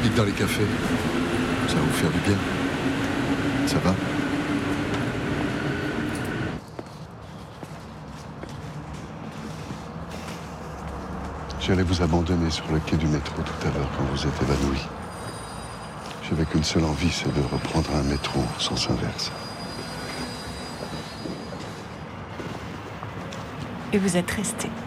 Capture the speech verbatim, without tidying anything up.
pique-nique dans les cafés. Ça va vous faire du bien. Ça va? J'allais vous abandonner sur le quai du métro tout à l'heure quand vous êtes évanoui. J'avais qu'une seule envie, c'est de reprendre un métro en sens inverse. Et vous êtes resté.